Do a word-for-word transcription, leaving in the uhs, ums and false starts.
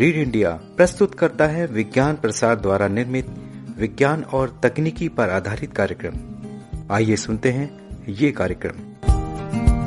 Read India प्रस्तुत करता है विज्ञान प्रसार द्वारा निर्मित विज्ञान और तकनीकी पर आधारित कार्यक्रम। आइए सुनते हैं ये कार्यक्रम।